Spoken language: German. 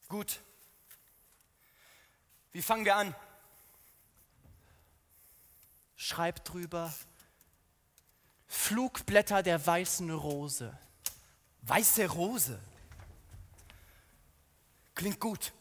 Gut. Wie fangen wir an? Schreib drüber: Flugblätter der weißen Rose. Weiße Rose. Klingt gut.